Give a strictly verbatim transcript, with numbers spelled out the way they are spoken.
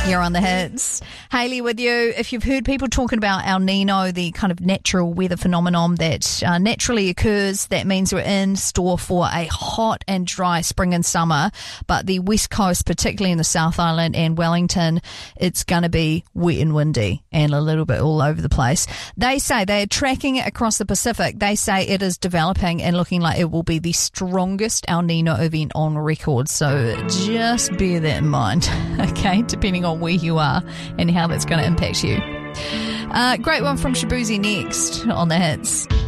You're on the hits. Hayley with you. If you've heard people talking about El Nino, the kind of natural weather phenomenon that uh, naturally occurs, that means we're in store for a hot and dry spring and summer. But the West Coast, particularly in the South Island and Wellington, it's going to be wet and windy and a little bit all over the place. They say they are tracking it across the Pacific. They say it is developing and looking like it will be the strongest El Nino event on record. So just bear that in mind, okay, depending on where you are and how that's going to impact you. Uh, great one from Shabuzi next on the hits.